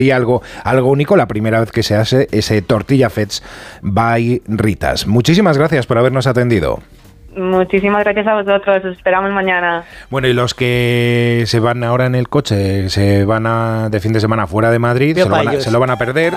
y algo único, la primera vez que se hace ese Tortilla Fets by Ritas. Muchísimas gracias por habernos atendido. Muchísimas gracias a vosotros, os esperamos mañana. Bueno, y los que se van ahora en el coche, se van de fin de semana fuera de Madrid, se lo van a perder.